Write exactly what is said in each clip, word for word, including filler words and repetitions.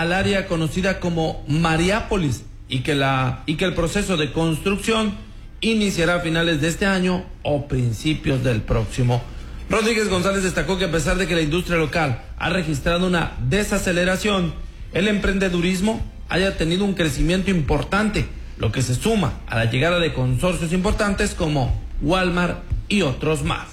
al área conocida como Mariápolis y que, la, y que el proceso de construcción iniciará a finales de este año o principios del próximo. Rodríguez González destacó que a pesar de que la industria local ha registrado una desaceleración, el emprendedurismo haya tenido un crecimiento importante, lo que se suma a la llegada de consorcios importantes como Walmart y otros más.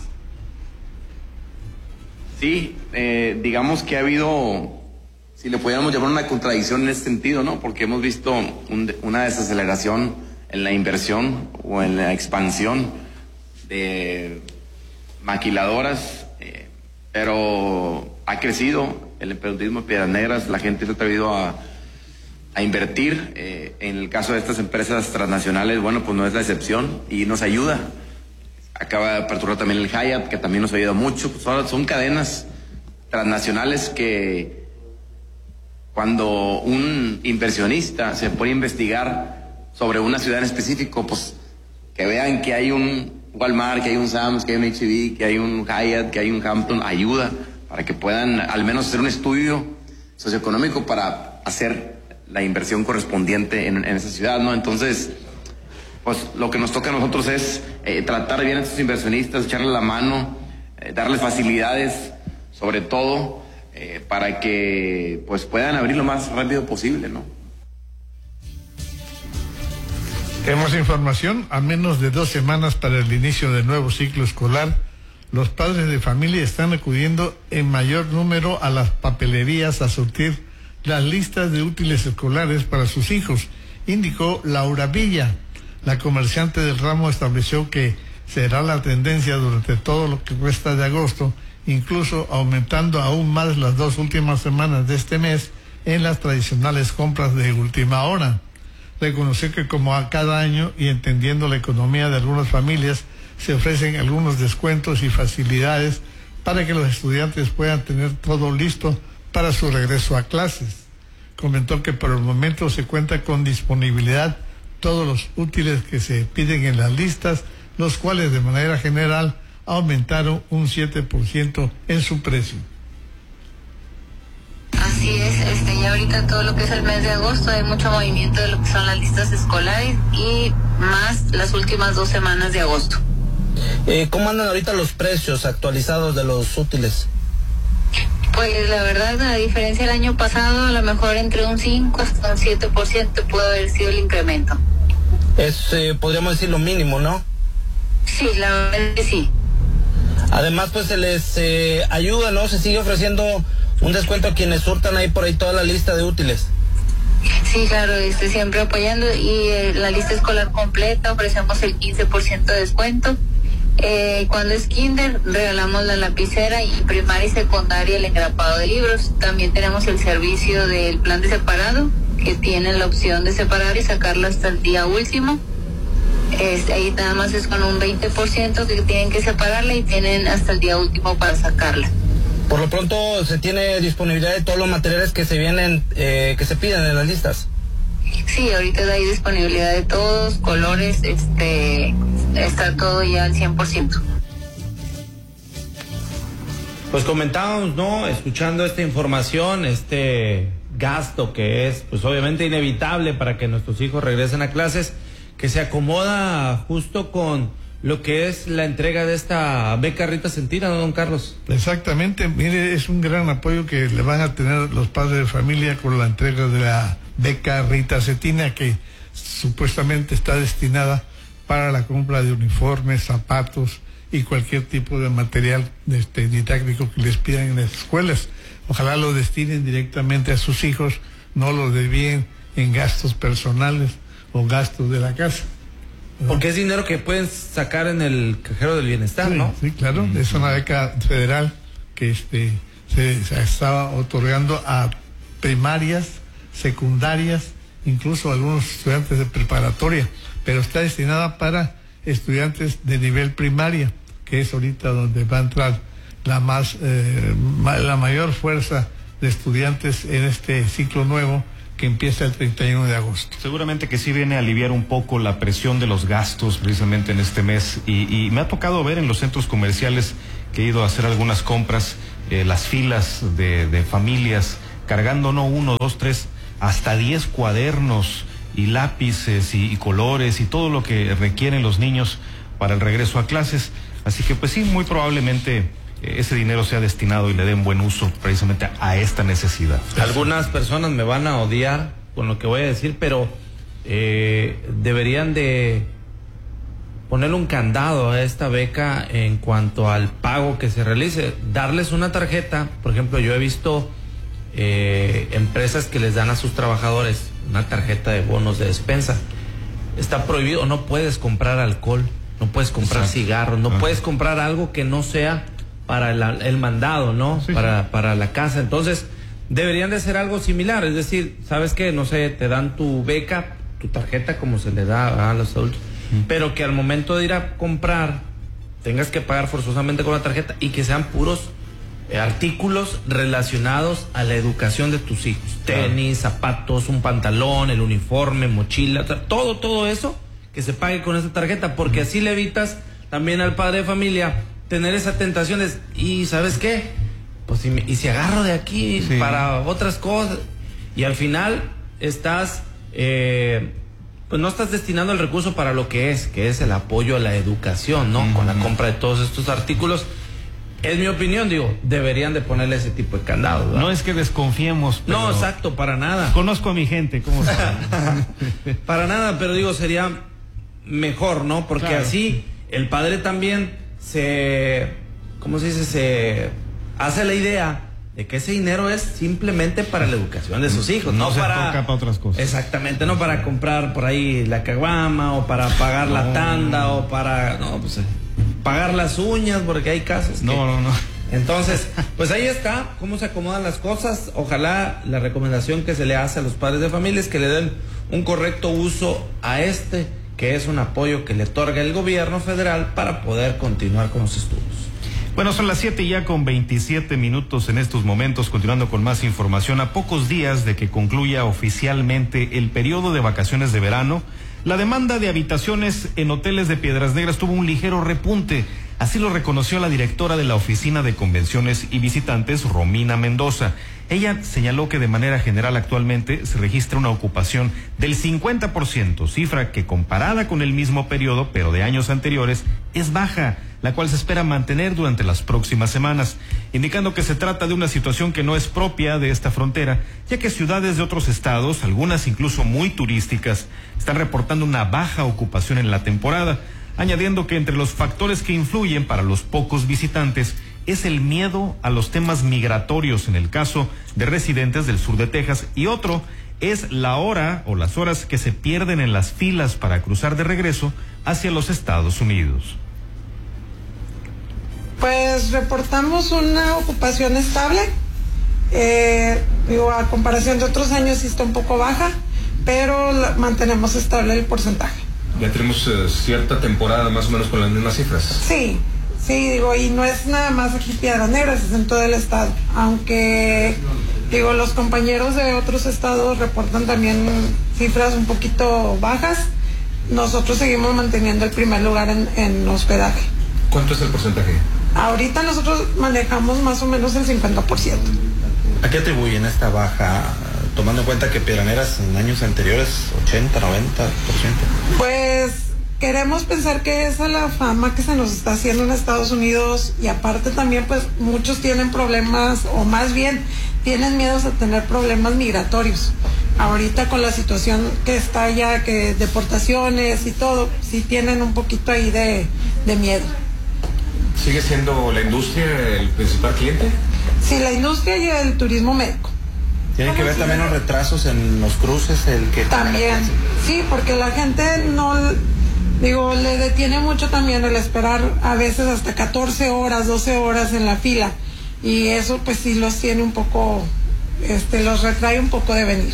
Sí, eh, digamos que ha habido, si le pudiéramos llamar una contradicción en este sentido, ¿no? Porque hemos visto un, una desaceleración en la inversión o en la expansión de maquiladoras, eh, pero ha crecido el emprendedurismo en Piedras Negras, la gente se ha atrevido a, a invertir, eh, en el caso de estas empresas transnacionales, bueno, pues no es la excepción y nos ayuda. Acaba de aperturar también el Hyatt, que también nos ayuda mucho. Pues ahora son cadenas transnacionales que cuando un inversionista se puede investigar sobre una ciudad en específico, pues que vean que hay un Walmart, que hay un Sam's, que hay un H E B, que hay un Hyatt, que hay un Hampton, ayuda para que puedan al menos hacer un estudio socioeconómico para hacer la inversión correspondiente en, en esa ciudad, ¿no? Entonces, pues lo que nos toca a nosotros es eh, tratar bien a estos inversionistas, echarle la mano, eh, darles facilidades, sobre todo, eh, para que pues puedan abrir lo más rápido posible, ¿no? Tenemos información, a menos de dos semanas para el inicio del nuevo ciclo escolar, los padres de familia están acudiendo en mayor número a las papelerías a surtir las listas de útiles escolares para sus hijos, indicó Laura Villa. La comerciante del ramo estableció que será la tendencia durante todo lo que resta de agosto, incluso aumentando aún más las dos últimas semanas de este mes en las tradicionales compras de última hora. Reconoció que como a cada año y entendiendo la economía de algunas familias, se ofrecen algunos descuentos y facilidades para que los estudiantes puedan tener todo listo para su regreso a clases. Comentó que por el momento se cuenta con disponibilidad todos los útiles que se piden en las listas, los cuales de manera general aumentaron un siete por ciento en su precio. Así es, este, ya ahorita todo lo que es el mes de agosto hay mucho movimiento de lo que son las listas escolares y más las últimas dos semanas de agosto. Eh, ¿Cómo andan ahorita los precios actualizados de los útiles? Pues la verdad, a diferencia del año pasado, a lo mejor entre un cinco hasta un siete por ciento puede haber sido el incremento. Es, eh, podríamos decir, lo mínimo, ¿no? Sí, la verdad es que sí. Además, pues se les eh, ayuda, ¿no? Se sigue ofreciendo un descuento a quienes surtan ahí por ahí toda la lista de útiles. Sí, claro, este, siempre apoyando y eh, la lista escolar completa ofrecemos el quince por ciento de descuento. Eh, cuando es kinder regalamos la lapicera y primaria y secundaria el engrapado de libros. También tenemos el servicio del plan de separado, que tienen la opción de separar y sacarlo hasta el día último. Este, ahí nada más es con un veinte por ciento que tienen que separarla y tienen hasta el día último para sacarla. Por lo pronto se tiene disponibilidad de todos los materiales que se vienen, eh, que se piden en las listas. Sí, ahorita hay disponibilidad de todos, colores, este, está todo ya al cien por ciento. Pues comentábamos, ¿no? Escuchando esta información, este gasto que es, pues obviamente inevitable para que nuestros hijos regresen a clases, que se acomoda justo con lo que es la entrega de esta beca Rita Centina, ¿no, don Carlos? Exactamente, mire, es un gran apoyo que le van a tener los padres de familia con la entrega de la beca Rita Centina, que supuestamente está destinada para la compra de uniformes, zapatos y cualquier tipo de material este, didáctico que les pidan en las escuelas. Ojalá lo destinen directamente a sus hijos, no lo desvíen en gastos personales o gastos de la casa. Porque es dinero que pueden sacar en el cajero del bienestar, sí, ¿no? Sí, claro, mm-hmm. Es una beca federal que este se, se estaba otorgando a primarias, secundarias, incluso a algunos estudiantes de preparatoria, pero está destinada para estudiantes de nivel primaria, que es ahorita donde va a entrar la más eh, la mayor fuerza de estudiantes en este ciclo nuevo que empieza el treinta y uno de agosto. Seguramente que sí viene a aliviar un poco la presión de los gastos precisamente en este mes y, y me ha tocado ver en los centros comerciales que he ido a hacer algunas compras, eh, las filas de, de familias cargando no uno, dos, tres, hasta diez cuadernos y lápices y, y colores y todo lo que requieren los niños para el regreso a clases. Así que pues sí, muy probablemente eh, ese dinero sea destinado y le den buen uso precisamente a esta necesidad. Algunas personas me van a odiar con lo que voy a decir, pero eh, deberían de ponerle un candado a esta beca en cuanto al pago que se realice, darles una tarjeta. Por ejemplo, yo he visto eh, empresas que les dan a sus trabajadores una tarjeta de bonos de despensa. Está prohibido, no puedes comprar alcohol, no puedes comprar Exacto. cigarros, no Ajá. puedes comprar algo que no sea para el, el mandado, ¿no? Sí, para, sí. para la casa. Entonces, deberían de hacer algo similar, es decir, ¿sabes qué? No sé, te dan tu beca, tu tarjeta como se le da a los adultos, mm. pero que al momento de ir a comprar tengas que pagar forzosamente con la tarjeta y que sean puros eh, artículos relacionados a la educación de tus hijos. Tenis, zapatos, un pantalón, el uniforme, mochila, todo, todo eso que se pague con esa tarjeta, porque así le evitas también al padre de familia tener esa tentación de, y ¿sabes qué? Pues y, y si agarro de aquí sí. para otras cosas, y al final estás eh, pues no estás destinando el recurso para lo que es, que es el apoyo a la educación, ¿no? Uh-huh. Con la compra de todos estos artículos. Es mi opinión, digo, deberían de ponerle ese tipo de candado, ¿verdad? No es que desconfiemos, pero... No, exacto, para nada. Conozco a mi gente, ¿cómo saben? Para nada, pero digo, sería mejor, ¿no? Porque claro. así el padre también se... ¿Cómo se dice? Se hace la idea de que ese dinero es simplemente para la educación de sus hijos, no, no se para... toca para otras cosas. Exactamente, no para comprar por ahí la caguama, o para pagar no. la tanda, o para... No, pues... pagar las uñas, porque hay casos que... No, no, no. Entonces, pues ahí está, cómo se acomodan las cosas. Ojalá la recomendación que se le hace a los padres de familia es que le den un correcto uso a este, que es un apoyo que le otorga el gobierno federal para poder continuar con los estudios. Bueno, son las siete ya con veintisiete minutos en estos momentos, continuando con más información. A pocos días de que concluya oficialmente el periodo de vacaciones de verano, la demanda de habitaciones en hoteles de Piedras Negras tuvo un ligero repunte. Así lo reconoció la directora de la Oficina de Convenciones y Visitantes, Romina Mendoza. Ella señaló que de manera general actualmente se registra una ocupación del cincuenta por ciento, cifra que comparada con el mismo periodo, pero de años anteriores, es baja, la cual se espera mantener durante las próximas semanas, indicando que se trata de una situación que no es propia de esta frontera, ya que ciudades de otros estados, algunas incluso muy turísticas, están reportando una baja ocupación en la temporada, añadiendo que entre los factores que influyen para los pocos visitantes es el miedo a los temas migratorios en el caso de residentes del sur de Texas, y otro es la hora o las horas que se pierden en las filas para cruzar de regreso hacia los Estados Unidos. Pues reportamos una ocupación estable, eh, digo, a comparación de otros años sí está un poco baja, pero la, mantenemos estable el porcentaje. ¿Ya tenemos uh, cierta temporada más o menos con las mismas cifras? Sí, sí, digo, y no es nada más aquí Piedras Negras, es en todo el estado, aunque, digo, los compañeros de otros estados reportan también cifras un poquito bajas, nosotros seguimos manteniendo el primer lugar en, en hospedaje. ¿Cuánto es el porcentaje? Ahorita nosotros manejamos más o menos el cincuenta por ciento. ¿A qué atribuyen esta baja, tomando en cuenta que Piedras Negras en años anteriores ochenta, noventa por ciento? Pues queremos pensar que es a la fama que se nos está haciendo en Estados Unidos, y aparte también pues muchos tienen problemas, o más bien tienen miedos a tener problemas migratorios. Ahorita con la situación que está ya, que deportaciones y todo, sí tienen un poquito ahí de, de miedo. ¿Sigue siendo la industria el principal cliente? Sí, la industria y el turismo médico. ¿Tiene que ver también los retrasos en los cruces? El que también, sí, porque la gente no, digo, le detiene mucho también el esperar a veces hasta catorce horas, doce horas en la fila, y eso pues sí los tiene un poco, este, los retrae un poco de venir.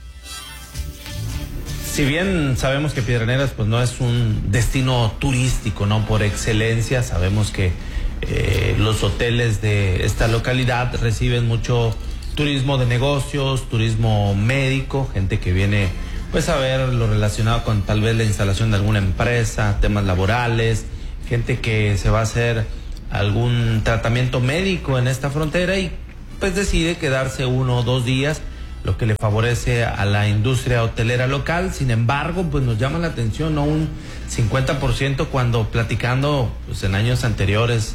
Si bien sabemos que Piedras Negras pues no es un destino turístico, no por excelencia, sabemos que eh, los hoteles de esta localidad reciben mucho turismo de negocios, turismo médico, gente que viene pues a ver lo relacionado con tal vez la instalación de alguna empresa, temas laborales, gente que se va a hacer algún tratamiento médico en esta frontera, y pues decide quedarse uno o dos días, lo que le favorece a la industria hotelera local. Sin embargo, pues nos llama la atención, ¿no? Un cincuenta por ciento cuando platicando pues en años anteriores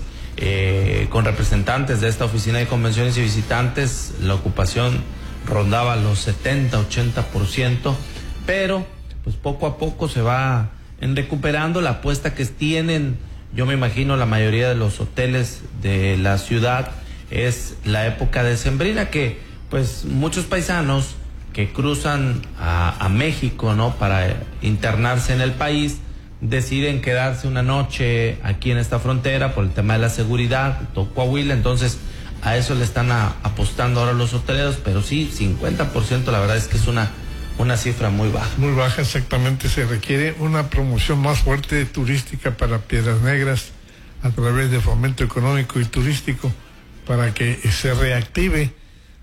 eh, con representantes de esta oficina de convenciones y visitantes, la ocupación rondaba los setenta, ochenta por ciento, pero pues poco a poco se va en recuperando. La apuesta que tienen, yo me imagino, la mayoría de los hoteles de la ciudad es la época decembrina, que pues muchos paisanos que cruzan a, a México, ¿no?, para internarse en el país, deciden quedarse una noche aquí en esta frontera por el tema de la seguridad, todo Coahuila. Entonces a eso le están a, apostando ahora los hoteleros, pero sí, cincuenta por ciento la verdad es que es una una cifra muy baja. Muy baja, exactamente. Se requiere una promoción más fuerte turística para Piedras Negras a través de fomento económico y turístico para que se reactive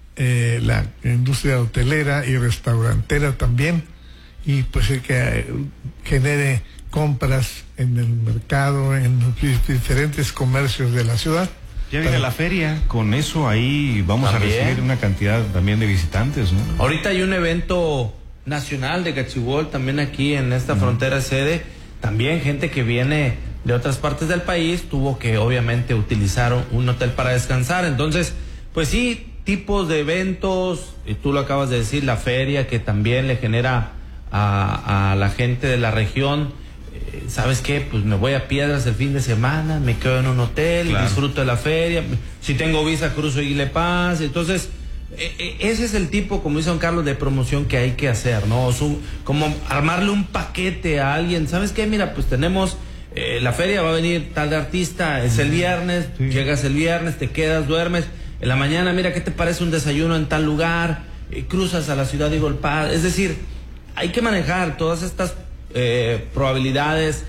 eh, la industria hotelera y restaurantera también, y pues que genere compras en el mercado, en los diferentes comercios de la ciudad. Ya viene la feria, con eso ahí vamos también a recibir una cantidad también de visitantes, ¿no? Ahorita hay un evento nacional de Gachibol también aquí en esta mm. frontera sede, también gente que viene de otras partes del país tuvo que obviamente utilizar un hotel para descansar. Entonces, pues sí, tipos de eventos, y tú lo acabas de decir, la feria que también le genera a, a la gente de la región, eh, ¿sabes qué? Pues me voy a Piedras el fin de semana, me quedo en un hotel, claro, disfruto de la feria, si tengo visa cruzo y le paz. Entonces eh, ese es el tipo, como dice don Carlos, de promoción que hay que hacer, ¿no? Su, como armarle un paquete a alguien. ¿Sabes qué? Mira, pues tenemos eh, la feria, va a venir tal artista, es el viernes, sí. Llegas el viernes, te quedas, duermes, en la mañana, mira, ¿qué te parece un desayuno en tal lugar? Eh, cruzas a la ciudad de Golpar. Es decir, hay que manejar todas estas eh, probabilidades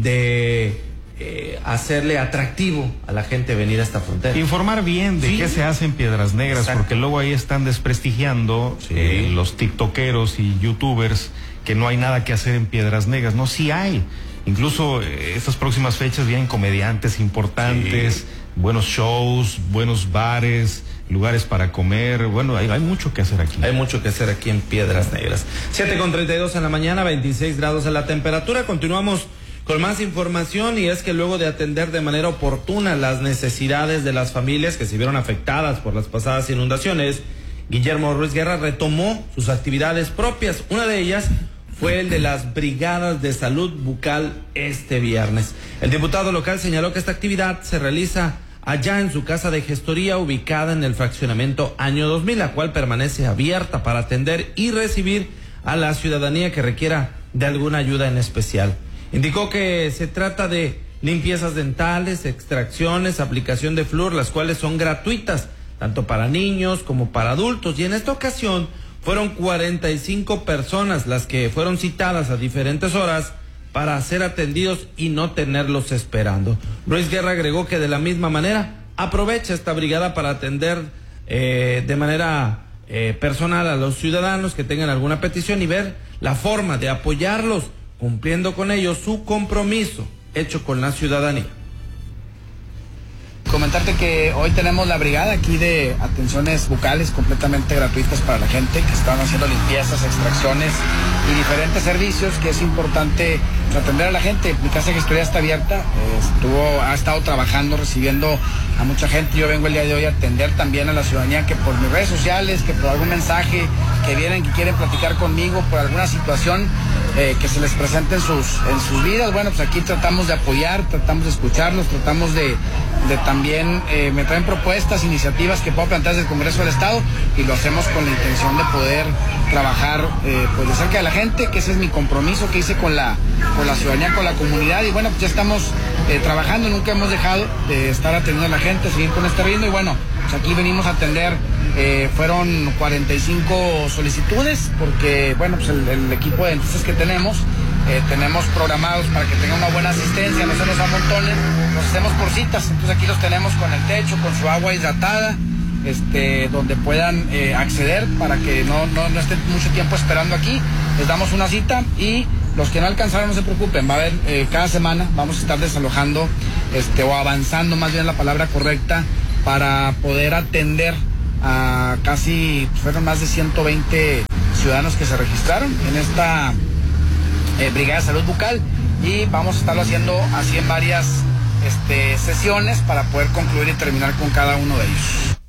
de Eh, hacerle atractivo a la gente venir a esta frontera. Informar bien de sí. qué se hace en Piedras Negras. Exacto. Porque luego ahí están desprestigiando sí. eh, los tiktokeros y youtubers que no hay nada que hacer en Piedras Negras. No, sí hay. Incluso eh, estas próximas fechas vienen comediantes importantes, sí. buenos shows, buenos bares, lugares para comer. Bueno, hay, hay mucho que hacer aquí. Hay mucho que hacer aquí en Piedras Negras. siete con treinta y dos en la mañana, veintiséis grados en la temperatura. Continuamos con más información, y es que luego de atender de manera oportuna las necesidades de las familias que se vieron afectadas por las pasadas inundaciones, Guillermo Ruiz Guerra retomó sus actividades propias. Una de ellas fue el de las brigadas de salud bucal este viernes. El diputado local señaló que esta actividad se realiza allá en su casa de gestoría ubicada en el fraccionamiento Año dos mil, la cual permanece abierta para atender y recibir a la ciudadanía que requiera de alguna ayuda en especial. Indicó que se trata de limpiezas dentales, extracciones, aplicación de flúor, las cuales son gratuitas, tanto para niños como para adultos. Y en esta ocasión fueron cuarenta y cinco personas las que fueron citadas a diferentes horas para ser atendidos y no tenerlos esperando. Ruiz Guerra agregó que de la misma manera aprovecha esta brigada para atender eh, de manera eh, personal a los ciudadanos que tengan alguna petición y ver la forma de apoyarlos, cumpliendo con ellos su compromiso hecho con la ciudadanía. Comentarte que hoy tenemos la brigada aquí de atenciones bucales completamente gratuitas para la gente que están haciendo limpiezas, extracciones y diferentes servicios, que es importante atender a la gente. Mi casa de gestoría está abierta, estuvo, ha estado trabajando, recibiendo a mucha gente. Yo vengo el día de hoy a atender también a la ciudadanía que por mis redes sociales, que por algún mensaje, que vienen, que quieren platicar conmigo por alguna situación eh, que se les presente en sus, en sus vidas. Bueno, pues aquí tratamos de apoyar, tratamos de escucharlos, tratamos de, de también, eh, me traen propuestas, iniciativas que puedo plantear desde el Congreso del Estado, y lo hacemos con la intención de poder trabajar eh, pues de cerca de la gente, que ese es mi compromiso que hice con la, con la ciudadanía, con la comunidad. Y bueno, pues ya estamos eh, trabajando, nunca hemos dejado de estar atendiendo a la gente, seguir con este ritmo. Y bueno, pues aquí venimos a atender, eh, fueron cuarenta y cinco solicitudes, porque bueno, pues el, el equipo de dentistas que tenemos, eh, tenemos programados para que tengan una buena asistencia, no se nos amontonen, los hacemos por citas. Entonces aquí los tenemos con el techo, con su agua hidratada, este, donde puedan eh, acceder para que no, no, no estén mucho tiempo esperando aquí. Les damos una cita, y los que no alcanzaron no se preocupen, va a haber eh, cada semana vamos a estar desalojando este, o avanzando, más bien la palabra correcta, para poder atender a casi, fueron más de ciento veinte ciudadanos que se registraron en esta eh, Brigada de Salud Bucal, y vamos a estarlo haciendo así en varias este, sesiones para poder concluir y terminar con cada uno de ellos.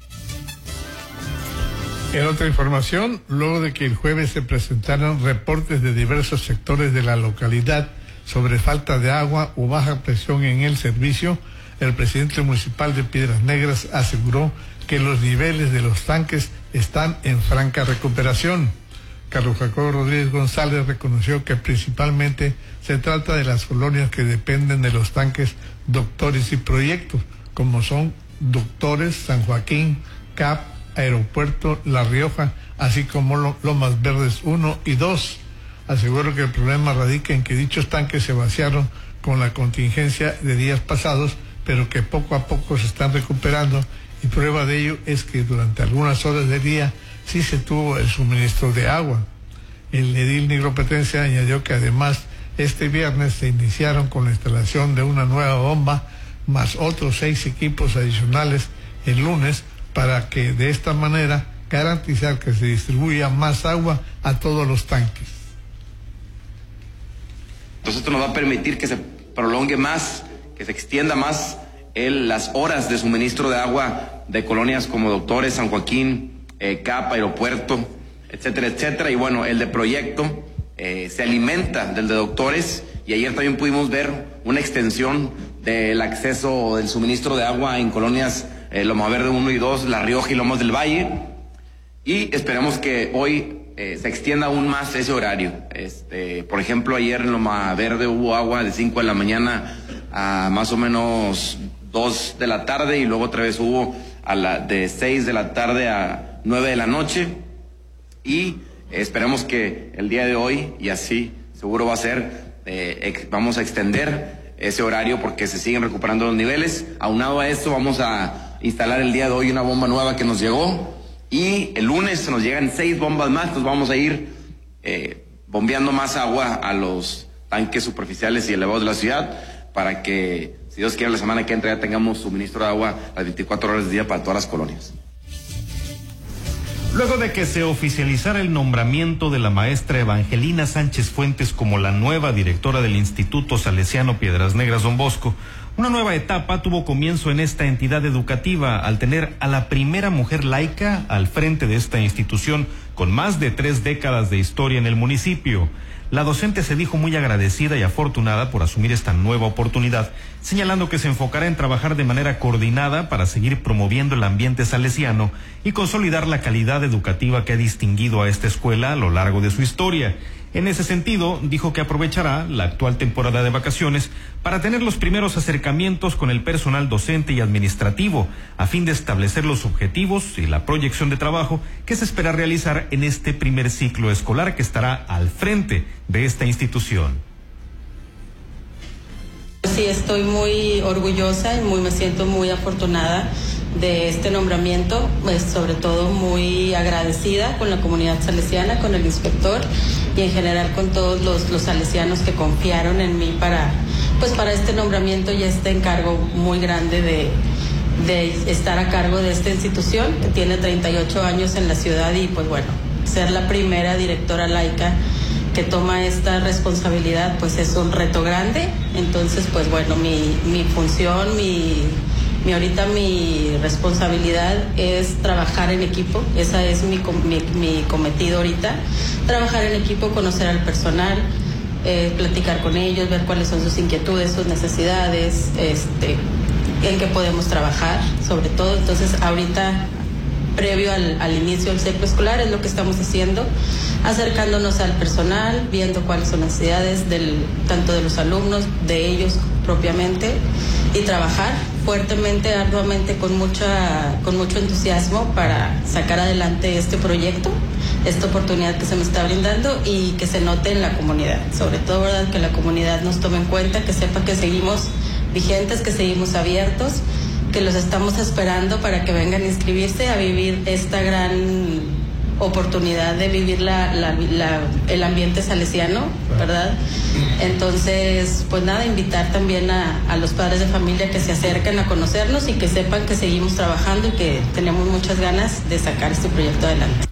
En otra información, luego de que el jueves se presentaron reportes de diversos sectores de la localidad sobre falta de agua o baja presión en el servicio, el presidente municipal de Piedras Negras aseguró que los niveles de los tanques están en franca recuperación. Carlos Jacobo Rodríguez González reconoció que principalmente se trata de las colonias que dependen de los tanques Doctores y Proyectos, como son Doctores, San Joaquín, C A P, Aeropuerto, La Rioja, así como Lomas Verdes uno y dos. Aseguró que el problema radica en que dichos tanques se vaciaron con la contingencia de días pasados, pero que poco a poco se están recuperando, y prueba de ello es que durante algunas horas del día sí se tuvo el suministro de agua. El edil nigropetense añadió que además este viernes se iniciaron con la instalación de una nueva bomba más otros seis equipos adicionales el lunes, para que de esta manera garantizar que se distribuya más agua a todos los tanques. Entonces esto nos va a permitir que se prolongue más, que se extienda más el, las horas de suministro de agua de colonias como Doctores, San Joaquín, eh, C A P, Aeropuerto, etcétera, etcétera. Y bueno, el de Proyecto eh, se alimenta del de Doctores, y ayer también pudimos ver una extensión del acceso del suministro de agua en colonias eh, Loma Verde uno y dos, La Rioja y Lomas del Valle, y esperamos que hoy eh, se extienda aún más ese horario. Este, por ejemplo, ayer en Loma Verde hubo agua de cinco de la mañana a más o menos dos de la tarde, y luego otra vez hubo a la, de seis de la tarde a nueve de la noche, y eh, esperemos que el día de hoy, y así seguro va a ser, eh, ex, vamos a extender ese horario porque se siguen recuperando los niveles. Aunado a esto, vamos a instalar el día de hoy una bomba nueva que nos llegó, y el lunes nos llegan seis bombas más. Entonces vamos a ir eh, bombeando más agua a los tanques superficiales y elevados de la ciudad, para que, si Dios quiere, la semana que entra ya tengamos suministro de agua las veinticuatro horas del día para todas las colonias. Luego de que se oficializara el nombramiento de la maestra Evangelina Sánchez Fuentes como la nueva directora del Instituto Salesiano Piedras Negras Don Bosco, una nueva etapa tuvo comienzo en esta entidad educativa al tener a la primera mujer laica al frente de esta institución con más de tres décadas de historia en el municipio. La docente se dijo muy agradecida y afortunada por asumir esta nueva oportunidad, señalando que se enfocará en trabajar de manera coordinada para seguir promoviendo el ambiente salesiano y consolidar la calidad educativa que ha distinguido a esta escuela a lo largo de su historia. En ese sentido, dijo que aprovechará la actual temporada de vacaciones para tener los primeros acercamientos con el personal docente y administrativo, a fin de establecer los objetivos y la proyección de trabajo que se espera realizar en este primer ciclo escolar que estará al frente de esta institución. Sí, estoy muy orgullosa y muy me siento muy afortunada de este nombramiento, pues sobre todo muy agradecida con la comunidad salesiana, con el inspector y en general con todos los, los salesianos que confiaron en mí para, pues para este nombramiento y este encargo muy grande de, de estar a cargo de esta institución que tiene treinta y ocho años en la ciudad, y pues bueno, ser la primera directora laica que toma esta responsabilidad pues es un reto grande. Entonces pues bueno, mi, mi función, mi Mi ahorita mi responsabilidad es trabajar en equipo, esa es mi, mi, mi cometido ahorita, trabajar en equipo, conocer al personal, eh, platicar con ellos, ver cuáles son sus inquietudes, sus necesidades, este, en qué podemos trabajar, sobre todo. Entonces ahorita, previo al, al inicio del ciclo escolar, es lo que estamos haciendo, acercándonos al personal, viendo cuáles son las necesidades del, tanto de los alumnos, de ellos propiamente, y trabajar fuertemente, arduamente, con mucha, con mucho entusiasmo para sacar adelante este proyecto, esta oportunidad que se me está brindando y que se note en la comunidad, sobre todo, ¿verdad?, que la comunidad nos tome en cuenta, que sepa que seguimos vigentes, que seguimos abiertos, que los estamos esperando para que vengan a inscribirse, a vivir esta gran oportunidad de vivir la, la, la, el ambiente salesiano, ¿verdad? Entonces, pues nada, invitar también a, a los padres de familia que se acerquen a conocernos y que sepan que seguimos trabajando y que tenemos muchas ganas de sacar este proyecto adelante.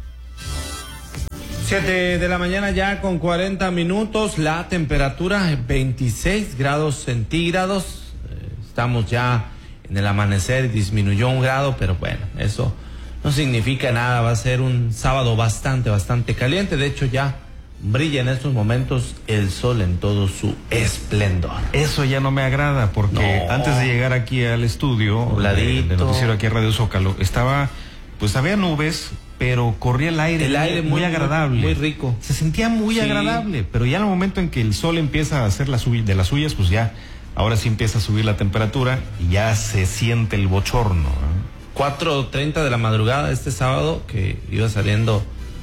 siete de la mañana ya con cuarenta minutos, la temperatura veintiséis grados centígrados, eh, estamos ya en el amanecer, disminuyó un grado, pero bueno, eso no significa nada, va a ser un sábado bastante, bastante caliente, de hecho ya brilla en estos momentos el sol en todo su esplendor. Eso ya no me agrada, porque no. Antes de llegar aquí al estudio, de, de noticiero aquí a Radio Zócalo, estaba, pues había nubes, pero corría el aire, el aire muy, muy agradable, muy rico, se sentía muy sí. agradable, pero ya en el momento en que el sol empieza a hacer la suya, de las suyas, pues ya, ahora sí empieza a subir la temperatura y ya se siente el bochorno, ¿eh? cuatro treinta de la madrugada este sábado, que iba saliendo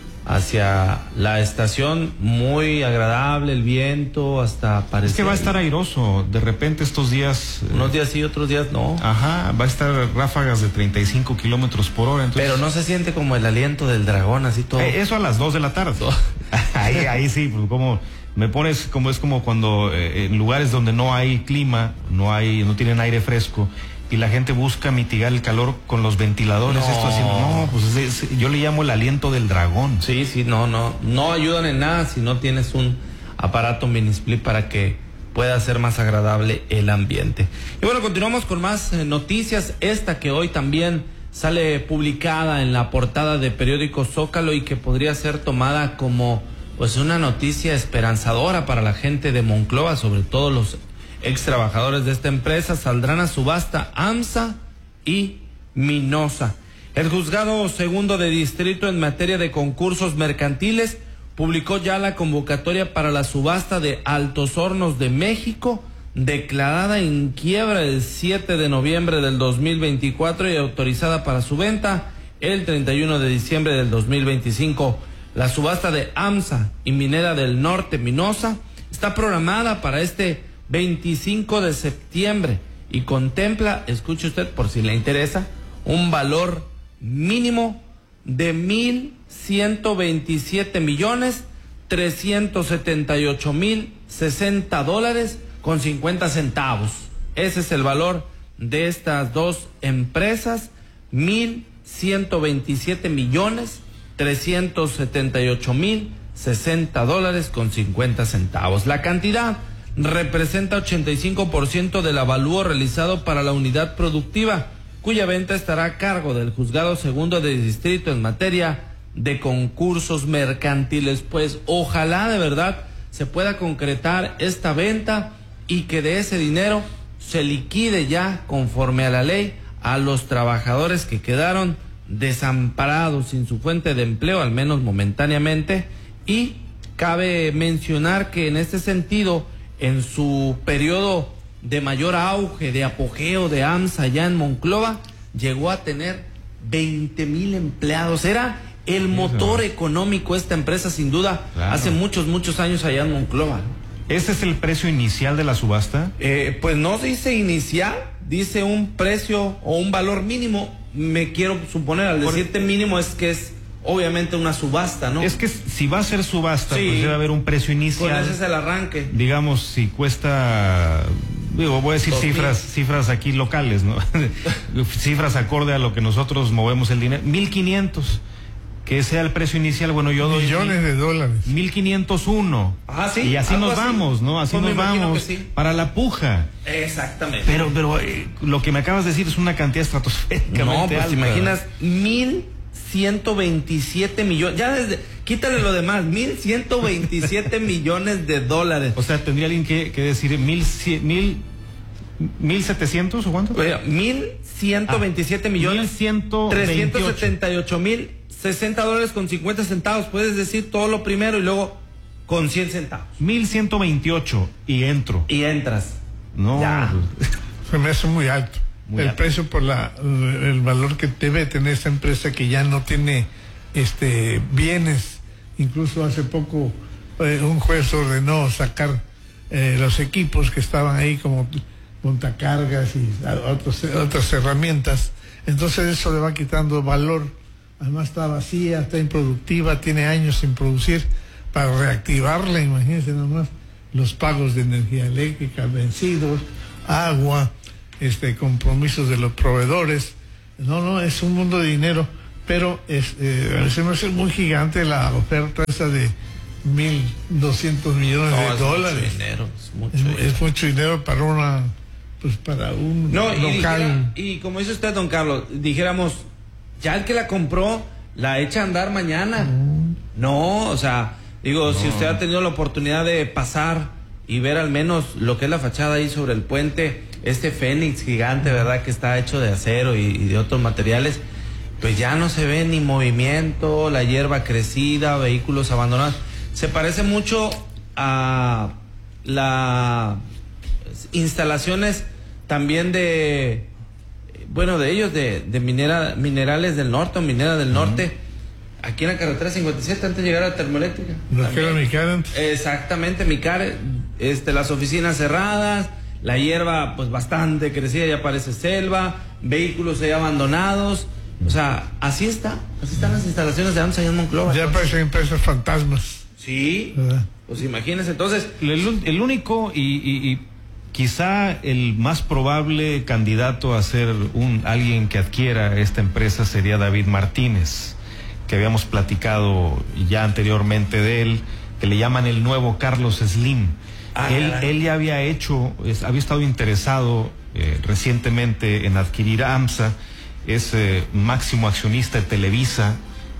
hacia la estación, muy agradable el viento, hasta parece... Es que va a estar airoso, de repente estos días... Unos días sí, otros días no. Ajá, va a estar ráfagas de treinta y cinco kilómetros por hora. Entonces... Pero no se siente como el aliento del dragón, así todo. Eh, eso a las dos de la tarde. ahí, ahí sí, pues como... Me pones como es como cuando eh, en lugares donde no hay clima, no hay, no tienen aire fresco, y la gente busca mitigar el calor con los ventiladores. No. Esto haciendo, no, pues es, es, yo le llamo el aliento del dragón. Sí, sí, no, no, no ayudan en nada si no tienes un aparato mini-split para que pueda ser más agradable el ambiente. Y bueno, continuamos con más eh, noticias. Esta que hoy también sale publicada en la portada de periódico Zócalo y que podría ser tomada como pues una noticia esperanzadora para la gente de Monclova, sobre todo los ex trabajadores de esta empresa. Saldrán a subasta AMSA y Minosa. El juzgado segundo de distrito en materia de concursos mercantiles publicó ya la convocatoria para la subasta de Altos Hornos de México, declarada en quiebra el siete de noviembre del dos mil veinticuatro y autorizada para su venta el treinta y uno de diciembre del dos mil veinticinco. La subasta de AMSA y Minera del Norte Minosa está programada para este veinticinco de septiembre y contempla, escuche usted por si le interesa, un valor mínimo de mil ciento veintisiete millones trescientos setenta y ocho mil sesenta dólares con cincuenta centavos. Ese es el valor de estas dos empresas, mil ciento veintisiete millones trescientos setenta y ocho mil sesenta dólares con cincuenta centavos. La cantidad representa ochenta y cinco por ciento del avalúo realizado para la unidad productiva, cuya venta estará a cargo del juzgado segundo de distrito en materia de concursos mercantiles. Pues ojalá de verdad se pueda concretar esta venta y que de ese dinero se liquide ya conforme a la ley a los trabajadores que quedaron desamparados sin su fuente de empleo, al menos momentáneamente. Y cabe mencionar que en este sentido, en su periodo de mayor auge, de apogeo de AMSA allá en Monclova, llegó a tener veinte mil empleados. Era el motor económico esta empresa, sin duda, claro. Hace muchos, muchos años allá en Monclova. ¿Este es el precio inicial de la subasta? Eh, pues no dice inicial, dice un precio o un valor mínimo. Me quiero suponer, al decirte mínimo es que es obviamente una subasta, ¿no? Es que si va a ser subasta, sí, pues debe haber un precio inicial. Pues ese es el arranque. Digamos, si cuesta, digo, voy a decir cifras, cifras aquí locales, ¿no? Cifras acorde a lo que nosotros movemos el dinero. Mil quinientos, que sea el precio inicial. Bueno, yo doy millones de dólares. Mil quinientos uno. Ah, sí. Y así nos así? vamos, ¿no? Así pues nos vamos sí. para la puja. Exactamente. Pero, pero eh, lo que me acabas de decir es una cantidad estratosféricamente No, pues alta. imaginas mil ciento veintisiete millones, ya desde, quítale lo demás, mil ciento veintisiete millones de dólares. O sea, tendría alguien que, que decir mil, mil, mil setecientos o cuánto? Mil ciento veintisiete millones, trescientos setenta y ocho mil sesenta dólares con cincuenta centavos. Puedes decir todo lo primero y luego con cien centavos. Mil ciento veintiocho y entro. Y entras. No. Ya. Se me hace muy alto. Muy el alto. Precio por la el valor que debe tener esta empresa, que ya no tiene este bienes. Incluso hace poco eh, un juez ordenó sacar eh, los equipos que estaban ahí, como montacargas y otros, otras herramientas. Entonces eso le va quitando valor además está vacía, está improductiva, tiene años sin producir. Para reactivarla, imagínense nomás, los pagos de energía eléctrica vencidos, agua, este, compromisos de los proveedores. No, no, es un mundo de dinero, pero es, eh, se me hace muy gigante la oferta esa de mil doscientos millones no, de es dólares. Mucho dinero, es mucho es, dinero. es mucho dinero para una, pues para un no, y local. Dijera, y como dice usted, don Carlos, dijéramos, ya el que la compró, la echa a andar mañana. Mm. No, o sea, digo, no. Si usted ha tenido la oportunidad de pasar y ver al menos lo que es la fachada ahí sobre el puente, este fénix gigante, ¿verdad? Que está hecho de acero y, y de otros materiales, pues ya no se ve ni movimiento, la hierba crecida, vehículos abandonados. Se parece mucho a las instalaciones también de, bueno, de ellos, de, de minera, minerales del norte, o minera del uh-huh. norte, aquí en la carretera cincuenta y siete, antes de llegar a la termoeléctrica. ¿No que era Micar? Exactamente, Micar, este, las oficinas cerradas, la hierba pues bastante crecida, ya parece selva, vehículos ahí abandonados. O sea, así está, así están las instalaciones de AMSA allá en Monclova. Ya parecen empresas fantasmas. Sí, ¿verdad? Pues imagínense, entonces... El, el único y, y, y quizá el más probable candidato a ser un alguien que adquiera esta empresa sería David Martínez, que habíamos platicado ya anteriormente de él, que le llaman el nuevo Carlos Slim. Ah, él, él ya había hecho, es, había estado interesado eh, recientemente en adquirir AMSA, es eh, máximo accionista de Televisa,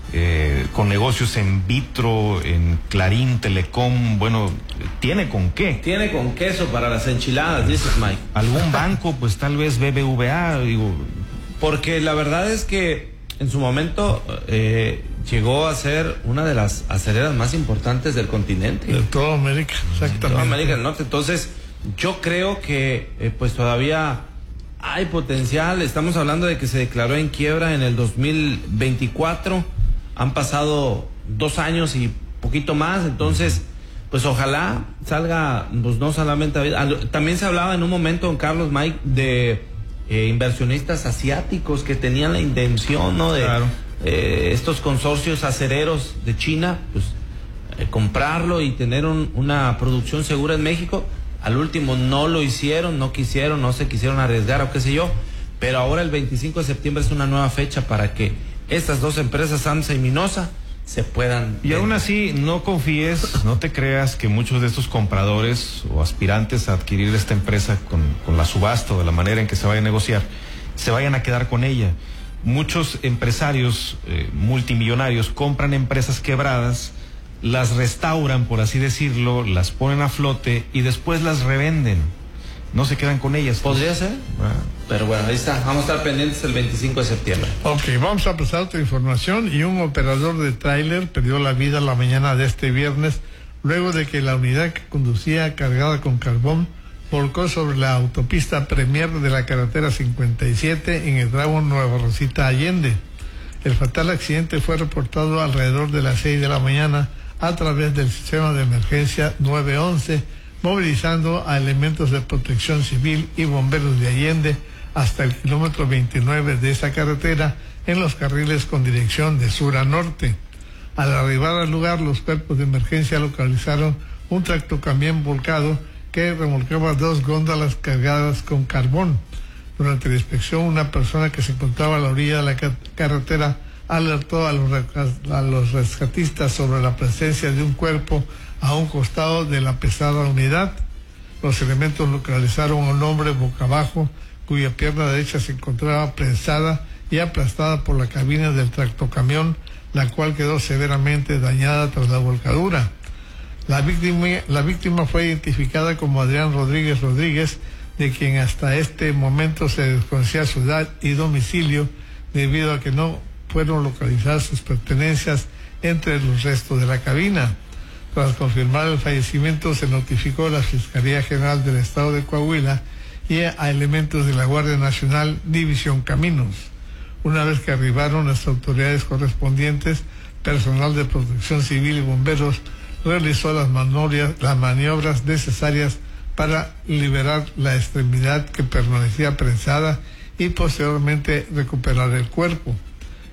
eh, con negocios en Vitro, en Clarín, Telecom, bueno, tiene con qué. Tiene con queso para las enchiladas, dices Mike. Algún banco, pues tal vez B B V A, digo. Porque la verdad es que en su momento eh, llegó a ser una de las aceleras más importantes del continente. De toda América, exactamente. De toda América del Norte. Entonces, yo creo que eh, pues todavía hay potencial. Estamos hablando de que se declaró en quiebra en el dos mil veinticuatro. Han pasado dos años y poquito más. Entonces, pues ojalá salga, pues no solamente... También se hablaba en un momento, don Carlos, Mike, de... Eh, inversionistas asiáticos que tenían la intención, ¿no? De claro. eh, estos consorcios acereros de China, pues eh, comprarlo y tener un, una producción segura en México. Al último no lo hicieron, no quisieron, no se quisieron arriesgar o qué sé yo, pero ahora el veinticinco de septiembre es una nueva fecha para que estas dos empresas, AMSA y Minosa, se puedan... Y aún así, no confíes, no te creas que muchos de estos compradores o aspirantes a adquirir esta empresa con, con la subasta o de la manera en que se vaya a negociar, se vayan a quedar con ella. Muchos empresarios eh, multimillonarios compran empresas quebradas, las restauran, por así decirlo, las ponen a flote y después las revenden. No se quedan con ellas. ¿Podría ser? Ah. Pero bueno, ahí está. Vamos a estar pendientes el veinticinco de septiembre. Ok, vamos a pasar otra información. Y un operador de tráiler perdió la vida la mañana de este viernes luego de que la unidad que conducía cargada con carbón volcó sobre la autopista Premier de la carretera cincuenta y siete en el tramo Nueva Rosita Allende. El fatal accidente fue reportado alrededor de las seis de la mañana a través del sistema de emergencia nueve once, movilizando a elementos de protección civil y bomberos de Allende hasta el kilómetro veintinueve de esa carretera en los carriles con dirección de sur a norte. Al arribar al lugar, los cuerpos de emergencia localizaron un tractocamión volcado que remolcaba dos góndolas cargadas con carbón. Durante la inspección, una persona que se encontraba a la orilla de la carretera alertó a los, a los rescatistas sobre la presencia de un cuerpo a un costado de la pesada unidad. Los elementos localizaron a un hombre boca abajo cuya pierna derecha se encontraba prensada y aplastada por la cabina del tractocamión, la cual quedó severamente dañada tras la volcadura. La víctima, la víctima fue identificada como Adrián Rodríguez Rodríguez, de quien hasta este momento se desconocía su edad y domicilio debido a que no fueron localizadas sus pertenencias entre los restos de la cabina. Tras confirmar el fallecimiento, se notificó a la Fiscalía General del Estado de Coahuila y a elementos de la Guardia Nacional División Caminos. Una vez que arribaron las autoridades correspondientes, personal de protección civil y bomberos realizó las maniobras, las maniobras necesarias para liberar la extremidad que permanecía prensada y posteriormente recuperar el cuerpo.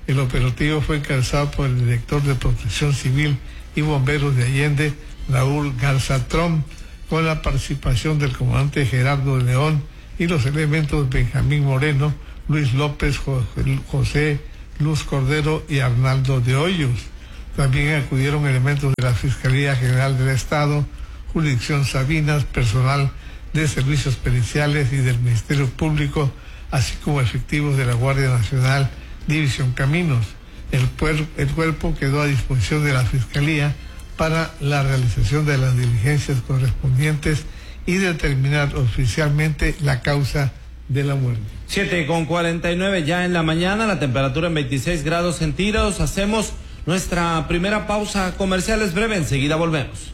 El operativo fue encabezado por el director de Protección Civil y Bomberos de Allende, Raúl Garza Trom, con la participación del comandante Gerardo de León y los elementos Benjamín Moreno, Luis López, José Luz Cordero y Arnaldo de Hoyos. También acudieron elementos de la Fiscalía General del Estado, Jurisdicción Sabinas, personal de servicios periciales y del Ministerio Público, así como efectivos de la Guardia Nacional, División Caminos. El, puer, el cuerpo quedó a disposición de la Fiscalía para la realización de las diligencias correspondientes y determinar oficialmente la causa de la muerte. siete con cuarenta y nueve ya en la mañana, la temperatura en veintiséis grados centígrados. Hacemos nuestra primera pausa comercial, es breve, enseguida volvemos.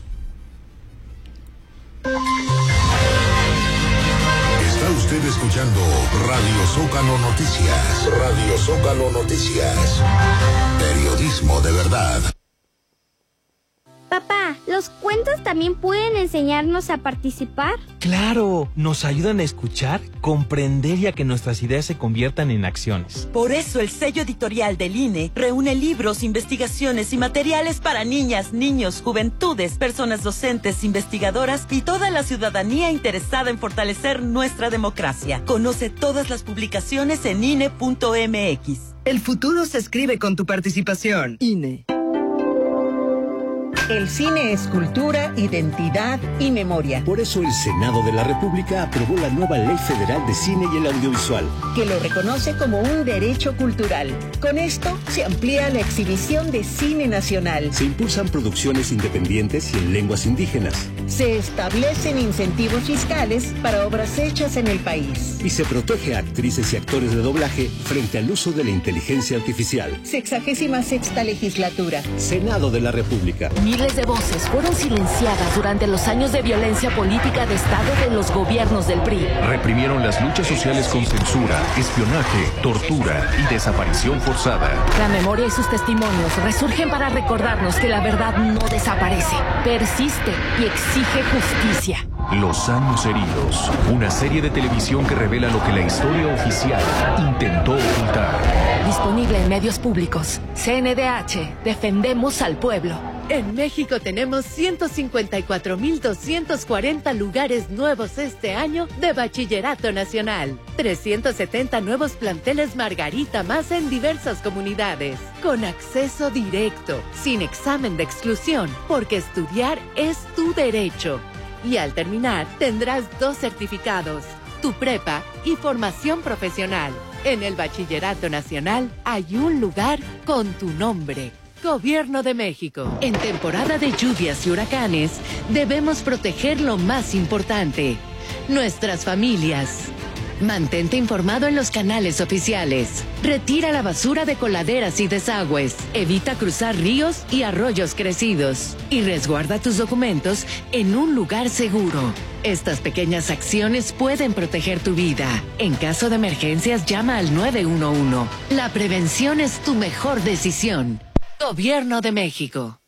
Está usted escuchando Radio Zócalo Noticias. Radio Zócalo Noticias. Periodismo de verdad. Papá, ¿los cuentos también pueden enseñarnos a participar? ¡Claro! Nos ayudan a escuchar, comprender y a que nuestras ideas se conviertan en acciones. Por eso el sello editorial del I N E reúne libros, investigaciones y materiales para niñas, niños, juventudes, personas docentes, investigadoras y toda la ciudadanía interesada en fortalecer nuestra democracia. Conoce todas las publicaciones en I N E punto M X. El futuro se escribe con tu participación. I N E. El cine es cultura, identidad y memoria. Por eso el Senado de la República aprobó la nueva Ley Federal de Cine y el Audiovisual, que lo reconoce como un derecho cultural. Con esto se amplía la exhibición de cine nacional. Se impulsan producciones independientes y en lenguas indígenas. Se establecen incentivos fiscales para obras hechas en el país. Y se protege a actrices y actores de doblaje frente al uso de la inteligencia artificial. Sexagésima sexta legislatura. Senado de la República. Miles de voces fueron silenciadas durante los años de violencia política de Estado de los gobiernos del P R I. Reprimieron las luchas sociales con censura, espionaje, tortura y desaparición forzada. La memoria y sus testimonios resurgen para recordarnos que la verdad no desaparece, persiste y exige justicia. Los años heridos, una serie de televisión que revela lo que la historia oficial intentó ocultar. Disponible en medios públicos. C N D H, defendemos al pueblo. En México tenemos ciento cincuenta y cuatro mil doscientos cuarenta lugares nuevos este año de Bachillerato Nacional. trescientos setenta nuevos planteles Margarita más en diversas comunidades. Con acceso directo, sin examen de exclusión, porque estudiar es tu derecho. Y al terminar, tendrás dos certificados, tu prepa y formación profesional. En el Bachillerato Nacional hay un lugar con tu nombre. Gobierno de México. En temporada de lluvias y huracanes, debemos proteger lo más importante, nuestras familias. Mantente informado en los canales oficiales. Retira la basura de coladeras y desagües. Evita cruzar ríos y arroyos crecidos. Y resguarda tus documentos en un lugar seguro. Estas pequeñas acciones pueden proteger tu vida. En caso de emergencias, llama al nueve uno uno. La prevención es tu mejor decisión. Gobierno de México.